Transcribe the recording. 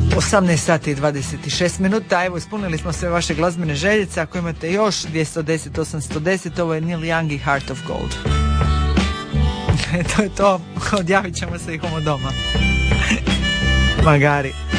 18 sati i 26 minuta. Evo, ispunili smo sve vaše glazbene željice. Ako imate još 210 810, ovo je Neil Young i Heart of Gold. To je to. Odjavit ćemo se i homo doma. Magari.